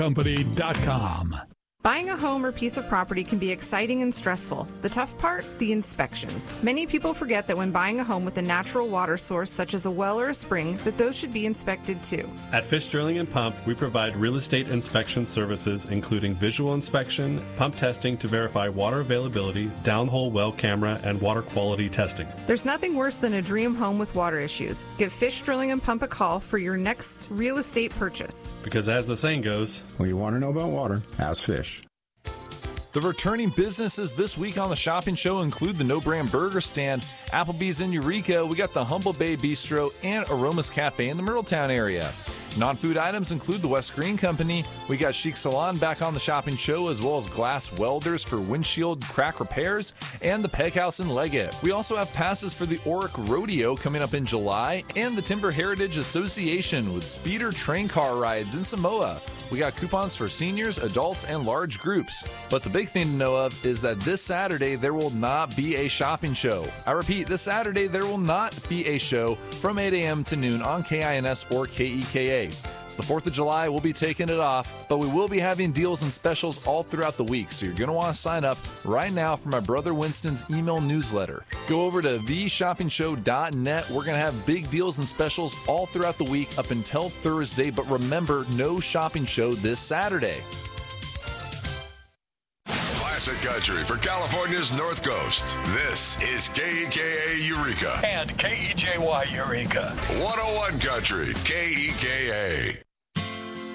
Company.com. Buying a home or piece of property can be exciting and stressful. The tough part? The inspections. Many people forget that when buying a home with a natural water source, such as a well or a spring, that those should be inspected too. At Fish Drilling and Pump, we provide real estate inspection services, including visual inspection, pump testing to verify water availability, downhole well camera, and water quality testing. There's nothing worse than a dream home with water issues. Give Fish Drilling and Pump a call for your next real estate purchase. Because as the saying goes, when you want to know about water, ask Fish. The returning businesses this week on the Shopping Show include the No Brand Burger Stand, Applebee's in Eureka, we got the Humble Bay Bistro, and Aromas Cafe in the Middletown area. Non-food items include the West Green Company. We got Chic Salon back on the Shopping Show, as well as Glass Welders for windshield crack repairs, and the Peg House in Leggett. We also have passes for the Oric Rodeo coming up in July, and the Timber Heritage Association with speeder train car rides in Samoa. We got coupons for seniors, adults, and large groups. But the big thing to know of is that this Saturday there will not be a shopping show. I repeat, this Saturday there will not be a show from 8 a.m. to noon on KINS or KEKA. It's the 4th of July, we'll be taking it off, but we will be having deals and specials all throughout the week, so you're going to want to sign up right now for my brother Winston's email newsletter. Go over to theshoppingshow.net. We're going to have big deals and specials all throughout the week up until Thursday, but remember, no shopping show this Saturday. Classic country for California's North Coast. This is KEKA Eureka. And KEJY Eureka. 101 Country, KEKA.